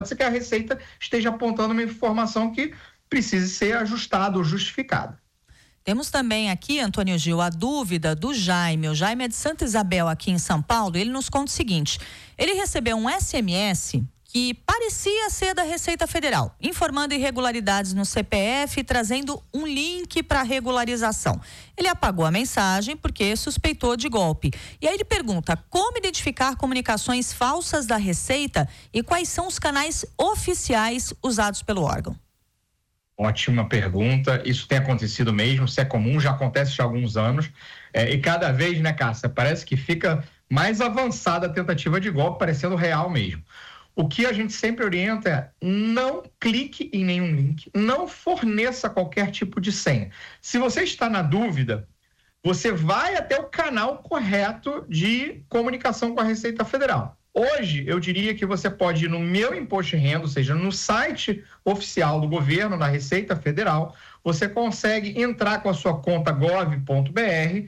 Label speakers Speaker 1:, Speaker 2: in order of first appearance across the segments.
Speaker 1: ser que a Receita esteja apontando uma informação que precise ser ajustada ou justificada.
Speaker 2: Temos também aqui, Antônio Gil, a dúvida do Jaime. O Jaime é de Santa Isabel, aqui em São Paulo. Ele nos conta o seguinte: ele recebeu um SMS que parecia ser da Receita Federal, informando irregularidades no CPF e trazendo um link para regularização. Ele apagou a mensagem porque suspeitou de golpe. E aí ele pergunta: como identificar comunicações falsas da Receita e quais são os canais oficiais usados pelo órgão?
Speaker 1: Ótima pergunta. Isso tem acontecido mesmo, isso é comum, já acontece há alguns anos. E cada vez, né, Cássia, parece que fica mais avançada a tentativa de golpe, parecendo real mesmo. O que a gente sempre orienta é: não clique em nenhum link, não forneça qualquer tipo de senha. Se você está na dúvida, você vai até o canal correto de comunicação com a Receita Federal. Hoje, eu diria que você pode ir no Meu Imposto de Renda, ou seja, no site oficial do governo, da Receita Federal. Você consegue entrar com a sua conta gov.br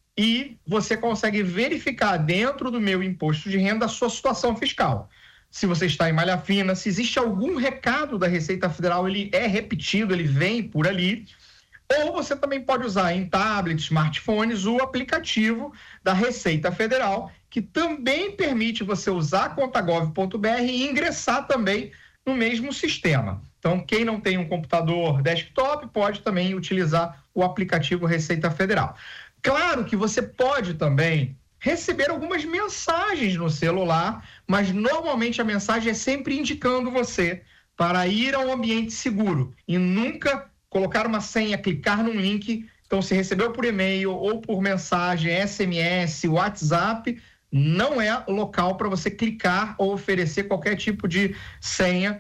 Speaker 1: e você consegue verificar dentro do Meu Imposto de Renda a sua situação fiscal. Se você está em malha fina, se existe algum recado da Receita Federal, ele é repetido, ele vem por ali. Ou você também pode usar em tablets, smartphones, o aplicativo da Receita Federal, que também permite você usar a conta gov.br e ingressar também no mesmo sistema. Então, quem não tem um computador desktop pode também utilizar o aplicativo Receita Federal. Claro que você pode também receber algumas mensagens no celular, mas normalmente a mensagem é sempre indicando você para ir a um ambiente seguro e nunca colocar uma senha, clicar num link. Então, se recebeu por e-mail ou por mensagem, SMS, WhatsApp, não é local para você clicar ou oferecer qualquer tipo de senha,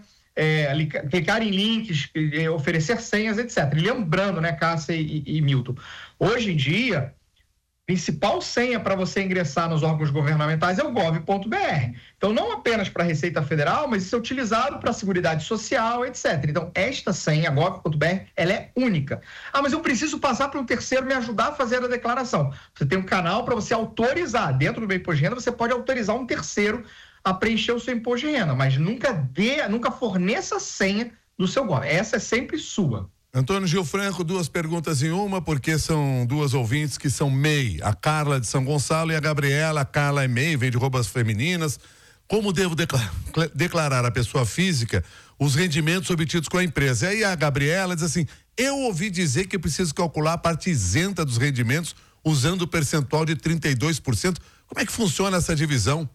Speaker 1: clicar em links, oferecer senhas, etc. Lembrando, né, Cássia e Milton, hoje em dia, a principal senha para você ingressar nos órgãos governamentais é o gov.br. Então, não apenas para a Receita Federal, mas isso é utilizado para a Seguridade Social, etc. Então, esta senha, gov.br, ela é única. Mas eu preciso passar para um terceiro me ajudar a fazer a declaração. Você tem um canal para você autorizar. Dentro do meu imposto de renda, você pode autorizar um terceiro a preencher o seu imposto de renda, mas nunca forneça a senha do seu gov. Essa é sempre sua.
Speaker 3: Antônio Gil Franco, duas perguntas em uma, porque são duas ouvintes que são MEI, a Carla de São Gonçalo e a Gabriela. A Carla é MEI, vem de roupas femininas. Como devo declarar a pessoa física os rendimentos obtidos com a empresa? E aí a Gabriela diz assim: eu ouvi dizer que eu preciso calcular a parte isenta dos rendimentos usando o percentual de 32%. Como é que funciona essa divisão?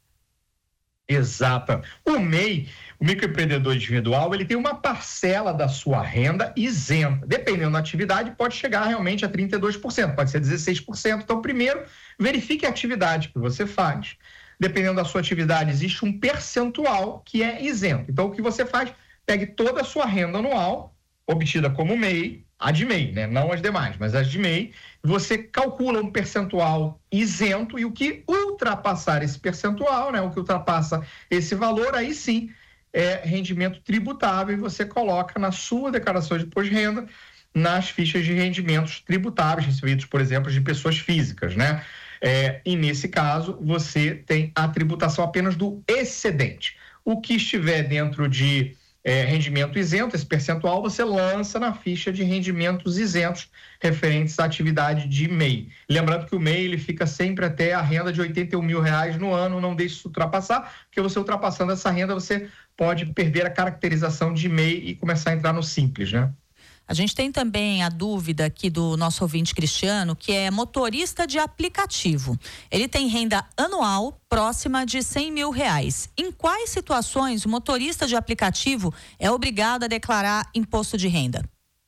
Speaker 1: Exato. O MEI, o microempreendedor individual, ele tem uma parcela da sua renda isenta. Dependendo da atividade, pode chegar realmente a 32%, pode ser 16%. Então, primeiro, verifique a atividade que você faz. Dependendo da sua atividade, existe um percentual que é isento. Então, o que você faz? Pegue toda a sua renda anual, obtida como MEI, a de MEI, né? Não as demais, mas as de MEI, você calcula um percentual isento e o que ultrapassar esse percentual, né? O que ultrapassa esse valor, aí sim é rendimento tributável e você coloca na sua declaração de imposto de renda nas fichas de rendimentos tributáveis recebidos, por exemplo, de pessoas físicas, né? E nesse caso, você tem a tributação apenas do excedente. O que estiver dentro de rendimento isento, esse percentual você lança na ficha de rendimentos isentos referentes à atividade de MEI. Lembrando que o MEI ele fica sempre até a renda de R$81 mil no ano, não deixe isso ultrapassar, porque você ultrapassando essa renda você pode perder a caracterização de MEI e começar a entrar no Simples, né?
Speaker 2: A gente tem também a dúvida aqui do nosso ouvinte Cristiano, que é motorista de aplicativo. Ele tem renda anual próxima de R$100 mil. Em quais situações o motorista de aplicativo é obrigado a declarar imposto de renda?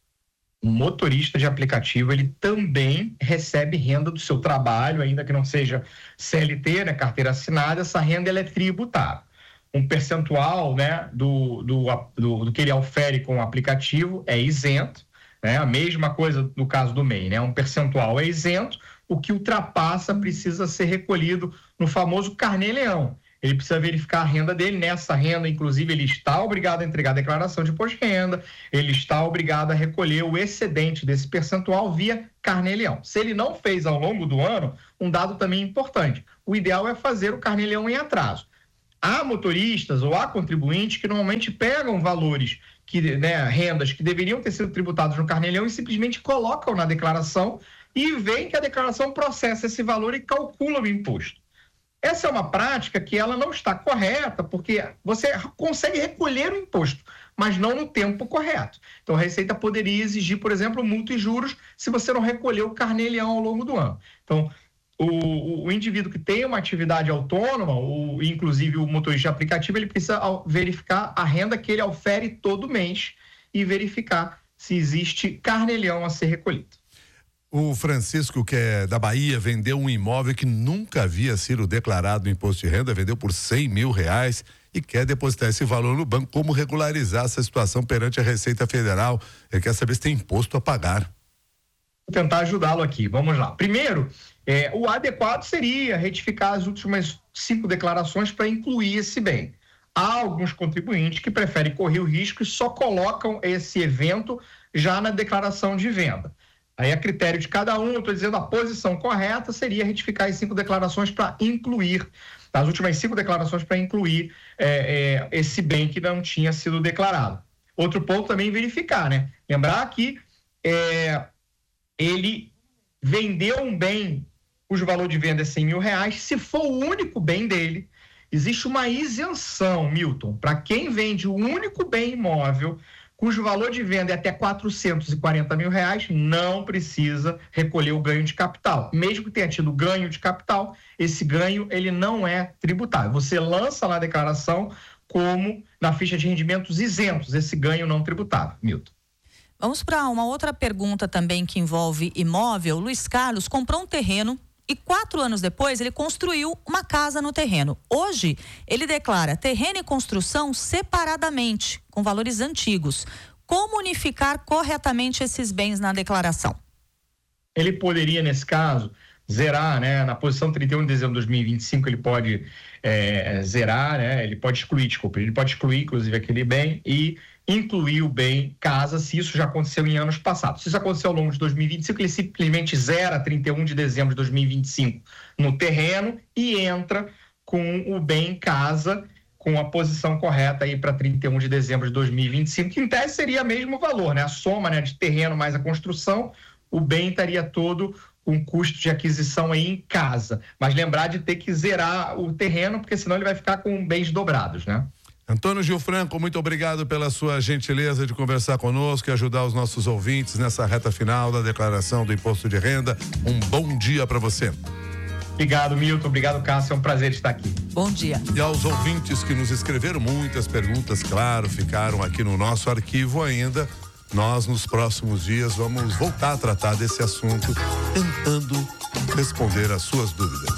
Speaker 1: O motorista de aplicativo, ele também recebe renda do seu trabalho, ainda que não seja CLT, né, carteira assinada, essa renda ela é tributável. Um percentual, né, do que ele ofere com o aplicativo é isento, né? A mesma coisa no caso do MEI, né? Um percentual é isento, o que ultrapassa precisa ser recolhido no famoso carnê-leão. Ele precisa verificar a renda dele, nessa renda, inclusive, ele está obrigado a entregar a declaração de imposto de renda, ele está obrigado a recolher o excedente desse percentual via carnê-leão. Se ele não fez ao longo do ano, um dado também importante, o ideal é fazer o carnê-leão em atraso. há motoristas ou há contribuintes que normalmente pegam valores, rendas que deveriam ter sido tributados no Carnê-Leão e simplesmente colocam na declaração e veem que a declaração processa esse valor e calcula o imposto. Essa é uma prática que ela não está correta, porque você consegue recolher o imposto, mas não no tempo correto. Então, a Receita poderia exigir, por exemplo, multa e juros se você não recolheu o Carnê-Leão ao longo do ano. Então, o indivíduo que tem uma atividade autônoma, inclusive o motorista de aplicativo, ele precisa verificar a renda que ele ofere todo mês e verificar se existe Carnê-Leão a ser recolhido.
Speaker 3: O Francisco, que é da Bahia, vendeu um imóvel que nunca havia sido declarado no imposto de renda, vendeu por R$100 mil e quer depositar esse valor no banco. Como regularizar essa situação perante a Receita Federal? Ele quer saber se tem imposto a pagar.
Speaker 1: Vou tentar ajudá-lo aqui. Vamos lá. Primeiro, o adequado seria retificar as últimas 5 declarações para incluir esse bem. Há alguns contribuintes que preferem correr o risco e só colocam esse evento já na declaração de venda. Aí, a critério de cada um, eu estou dizendo a posição correta seria retificar as 5 declarações para incluir, as últimas 5 declarações para incluir esse bem que não tinha sido declarado. Outro ponto também verificar, né? Lembrar que ele vendeu um bem cujo valor de venda é R$100 mil, se for o único bem dele, existe uma isenção, Milton, para quem vende o único bem imóvel cujo valor de venda é até R$440 mil, não precisa recolher o ganho de capital. Mesmo que tenha tido ganho de capital, esse ganho ele não é tributável. Você lança na declaração como na ficha de rendimentos isentos, esse ganho não tributável. Milton.
Speaker 2: Vamos para uma outra pergunta também que envolve imóvel. O Luiz Carlos comprou um terreno e 4 anos depois ele construiu uma casa no terreno. Hoje ele declara terreno e construção separadamente, com valores antigos. Como unificar corretamente esses bens na declaração?
Speaker 1: Ele poderia, nesse caso, zerar, né? Na posição 31 de dezembro de 2025 ele pode zerar, né? Ele pode excluir, inclusive, aquele bem e incluir o bem casa, se isso já aconteceu em anos passados. Se isso aconteceu ao longo de 2025, ele simplesmente zera 31 de dezembro de 2025 no terreno e entra com o bem casa com a posição correta aí para 31 de dezembro de 2025, que em tese seria o mesmo valor, né? A soma, né, de terreno mais a construção, o bem estaria todo com custo de aquisição aí em casa. Mas lembrar de ter que zerar o terreno, porque senão ele vai ficar com bens dobrados, né?
Speaker 3: Antônio Gil Franco, muito obrigado pela sua gentileza de conversar conosco e ajudar os nossos ouvintes nessa reta final da declaração do imposto de renda. Um bom dia para você.
Speaker 1: Obrigado, Milton. Obrigado, Cássio. É um prazer estar aqui.
Speaker 2: Bom dia.
Speaker 3: E aos ouvintes que nos escreveram muitas perguntas, claro, ficaram aqui no nosso arquivo ainda. Nós, nos próximos dias, vamos voltar a tratar desse assunto, tentando responder às suas dúvidas.